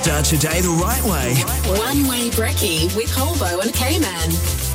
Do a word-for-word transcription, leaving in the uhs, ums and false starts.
Start your day the right way. One Way Brekkie with Holbo and K-Man.